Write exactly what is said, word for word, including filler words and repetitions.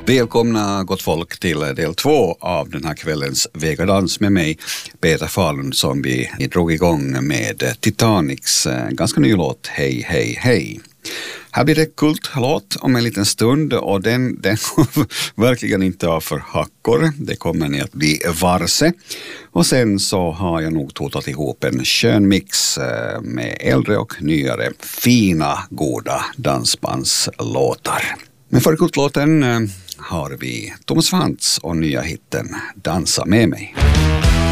Välkomna gott folk till del två av den här kvällens Vegadans med mig, Peter Falun, som vi drog igång med Titanics ganska ny låt Hej, hej, hej. Här blir det kultlåt om en liten stund och den, den verkligen inte av för hackor. Det kommer ni att bli varse. Och sen så har jag nog totat ihop en skön mix med äldre och nyare fina, goda dansbandslåtar. Men för kultlåten har vi Thomas Frantz och nya hitten Dansa med mig.